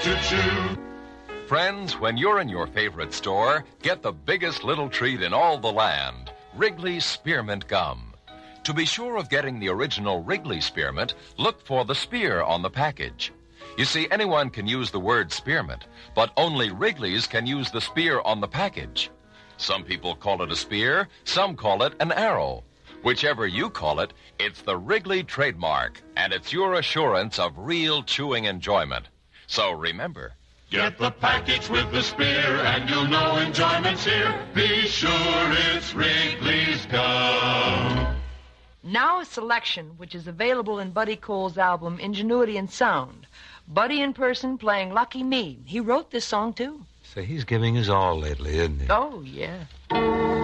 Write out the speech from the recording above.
to chew. Friends, when you're in your favorite store, get the biggest little treat in all the land, Wrigley's Spearmint Gum. To be sure of getting the original Wrigley Spearmint, look for the spear on the package. You see, anyone can use the word spearmint, but only Wrigley's can use the spear on the package. Some people call it a spear, some call it an arrow. Whichever you call it, it's the Wrigley trademark, and it's your assurance of real chewing enjoyment. So remember, Get the package with the spear, and you'll know enjoyment's here. Be sure it's Wrigley's Gum. Now a selection which is available in Buddy Cole's album Ingenuity and Sound. Buddy in person playing Lucky Me. He wrote this song, too. Say, he's giving his all lately, isn't he? Oh, yeah.